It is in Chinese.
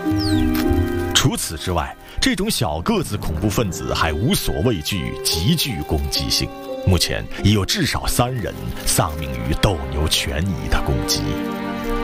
除此之外，这种小个子恐怖分子还无所畏惧，极具攻击性。目前已有至少3人丧命于斗牛犬蚁的攻击。